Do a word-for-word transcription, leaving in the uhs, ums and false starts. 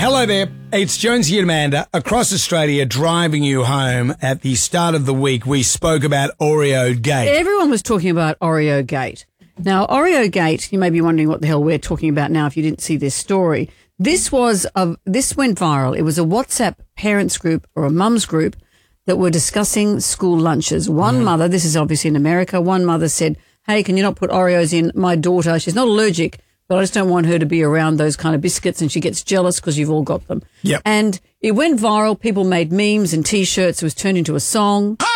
Hello there, it's Jonesy and Amanda across Australia driving you home. At the start of the week, we spoke about Oreo Gate. Everyone was talking about Oreo Gate. Now, Oreo Gate, you may be wondering what the hell we're talking about now if you didn't see this story. This was a, this went viral. It was a WhatsApp parents group or a mums group that were discussing school lunches. One mm. mother, this is obviously in America, one mother said, hey, can you not put Oreos in? My daughter, she's not allergic, but I just don't want her to be around those kind of biscuits, and she gets jealous because you've all got them. Yep. And it went viral. People made memes and T-shirts. It was turned into a song.